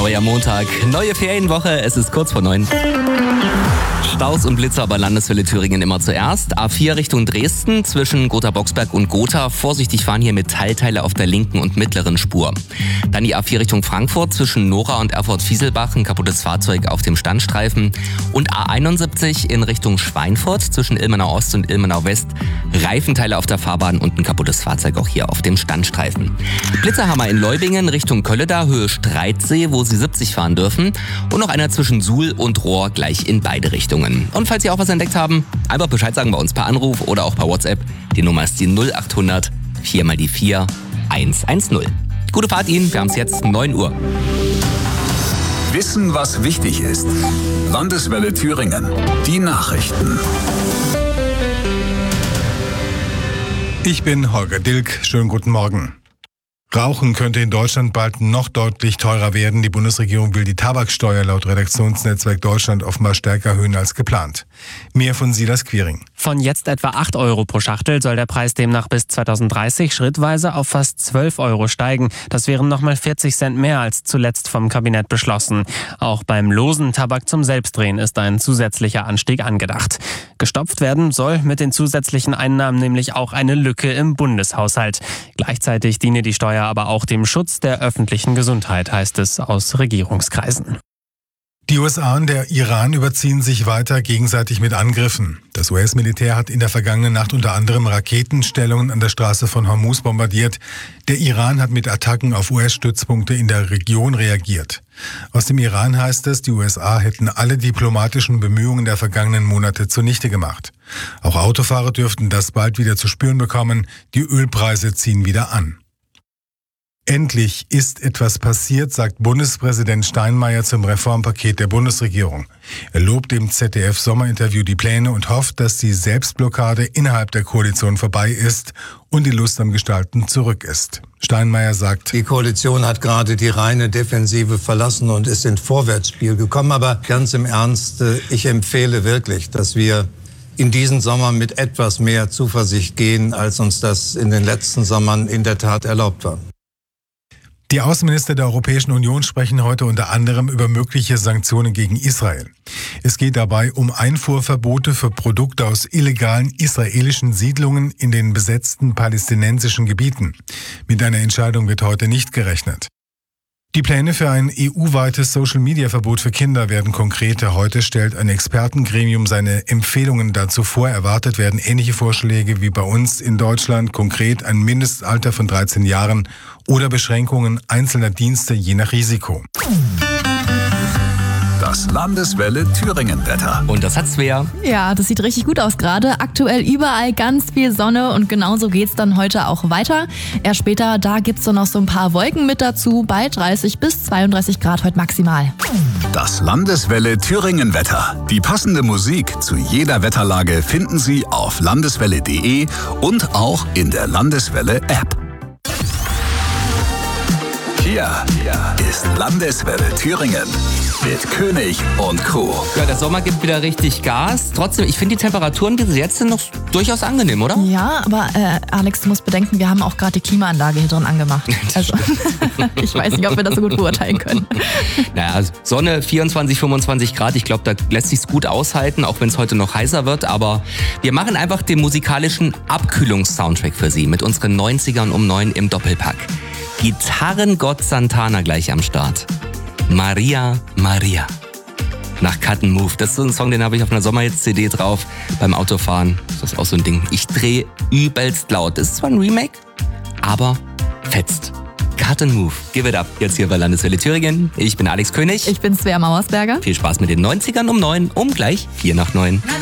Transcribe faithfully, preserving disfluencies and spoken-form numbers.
neuer Montag, neue Ferienwoche, es ist kurz vor neun. Staus und Blitzer bei Landeswelle Thüringen immer zuerst. A vier Richtung Dresden zwischen Gotha-Boxberg und Gotha. Vorsichtig fahren hier Metallteile auf der linken und mittleren Spur. Dann die A vier Richtung Frankfurt zwischen Nora und Erfurt-Fieselbach. Ein kaputtes Fahrzeug auf dem Standstreifen. Und A einundsiebzig in Richtung Schweinfurt zwischen Ilmenau Ost und Ilmenau West. Reifenteile auf der Fahrbahn und ein kaputtes Fahrzeug auch hier auf dem Standstreifen. Blitzerhammer in Leubingen Richtung Kölleda, Höhe Streitsee, wo Sie siebzig fahren dürfen. Und noch einer zwischen Suhl und Rohr gleich in beide Richtungen. Und falls Sie auch was entdeckt haben, einfach Bescheid sagen bei uns per Anruf oder auch per WhatsApp. Die Nummer ist die null achthundert vier mal die vier eins eins null. Gute Fahrt Ihnen, wir haben es jetzt neun Uhr. Wissen, was wichtig ist. Landeswelle Thüringen. Die Nachrichten. Ich bin Holger Dilk. Schönen guten Morgen. Rauchen könnte in Deutschland bald noch deutlich teurer werden. Die Bundesregierung will die Tabaksteuer laut Redaktionsnetzwerk Deutschland offenbar stärker erhöhen als geplant. Mehr von Silas Quiring. Von jetzt etwa acht Euro pro Schachtel soll der Preis demnach bis zweitausenddreißig schrittweise auf fast zwölf Euro steigen. Das wären nochmal vierzig Cent mehr als zuletzt vom Kabinett beschlossen. Auch beim losen Tabak zum Selbstdrehen ist ein zusätzlicher Anstieg angedacht. Gestopft werden soll mit den zusätzlichen Einnahmen nämlich auch eine Lücke im Bundeshaushalt. Gleichzeitig diene die Steuer aber auch dem Schutz der öffentlichen Gesundheit, heißt es aus Regierungskreisen. Die U S A und der Iran überziehen sich weiter gegenseitig mit Angriffen. Das U S-Militär hat in der vergangenen Nacht unter anderem Raketenstellungen an der Straße von Hormuz bombardiert. Der Iran hat mit Attacken auf U S-Stützpunkte in der Region reagiert. Aus dem Iran heißt es, die U S A hätten alle diplomatischen Bemühungen der vergangenen Monate zunichte gemacht. Auch Autofahrer dürften das bald wieder zu spüren bekommen. Die Ölpreise ziehen wieder an. Endlich ist etwas passiert, sagt Bundespräsident Steinmeier zum Reformpaket der Bundesregierung. Er lobt im Z D F-Sommerinterview die Pläne und hofft, dass die Selbstblockade innerhalb der Koalition vorbei ist und die Lust am Gestalten zurück ist. Steinmeier sagt, die Koalition hat gerade die reine Defensive verlassen und ist ins Vorwärtsspiel gekommen. Aber ganz im Ernst, ich empfehle wirklich, dass wir in diesen Sommer mit etwas mehr Zuversicht gehen, als uns das in den letzten Sommern in der Tat erlaubt war. Die Außenminister der Europäischen Union sprechen heute unter anderem über mögliche Sanktionen gegen Israel. Es geht dabei um Einfuhrverbote für Produkte aus illegalen israelischen Siedlungen in den besetzten palästinensischen Gebieten. Mit einer Entscheidung wird heute nicht gerechnet. Die Pläne für ein E U-weites Social-Media-Verbot für Kinder werden konkreter. Heute stellt ein Expertengremium seine Empfehlungen dazu vor. Erwartet werden ähnliche Vorschläge wie bei uns in Deutschland, konkret ein Mindestalter von dreizehn Jahren oder Beschränkungen einzelner Dienste je nach Risiko. Das Landeswelle Thüringen-Wetter. Und das hat Svea. Ja, das sieht richtig gut aus gerade. Aktuell überall ganz viel Sonne und genauso geht's dann heute auch weiter. Erst später, da gibt's dann noch so ein paar Wolken mit dazu, bei dreißig bis zweiunddreißig Grad heute maximal. Das Landeswelle Thüringen-Wetter. Die passende Musik zu jeder Wetterlage finden Sie auf landeswelle punkt de und auch in der Landeswelle-App. Hier ist Landeswelle Thüringen mit König und Co. Ja, der Sommer gibt wieder richtig Gas. Trotzdem, ich finde die Temperaturen, die sie jetzt sind, noch durchaus angenehm, oder? Ja, aber äh, Alex, du musst bedenken, wir haben auch gerade die Klimaanlage hier drin angemacht. Also ich weiß nicht, ob wir das so gut beurteilen können. Naja, Sonne, vierundzwanzig, fünfundzwanzig Grad. Ich glaube, da lässt sich's gut aushalten, auch wenn es heute noch heißer wird. Aber wir machen einfach den musikalischen Abkühlungs-Soundtrack für Sie mit unseren neunzigern um neun im Doppelpack. Gitarrengott Santana gleich am Start. Maria, Maria. Nach Cut and Move. Das ist so ein Song, den habe ich auf einer Sommerhits-C D drauf. Beim Autofahren. Das ist auch so ein Ding. Ich drehe übelst laut. Das ist zwar ein Remake, aber fetzt. Cut and Move. Give it up. Jetzt hier bei Landeswelle Thüringen. Ich bin Alex König. Ich bin Svea Mauersberger. Viel Spaß mit den neunzigern um neun, um gleich vier nach neun.